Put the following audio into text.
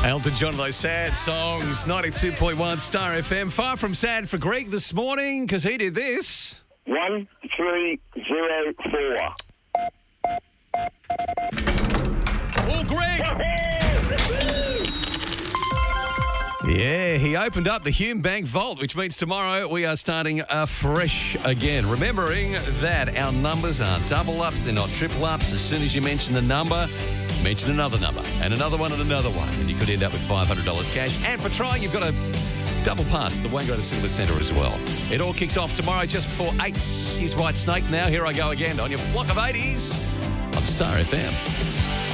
Elton John and those sad songs. 92.1 Star FM. Far from sad for Greg this morning because he did this. 1304. Oh, Greg! Yeah, he opened up the Hume Bank Vault, which means tomorrow we are starting fresh again. Remembering that our numbers are double ups, they're not triple ups. As soon as you mention the number, mention another number, and another one, and you could end up with $500 cash. And for trying, you've got a double pass the Wangaratta Silver Centre as well. It all kicks off tomorrow just before 8. Here's White Snake now. Here I go again on your flock of 80s on Star FM.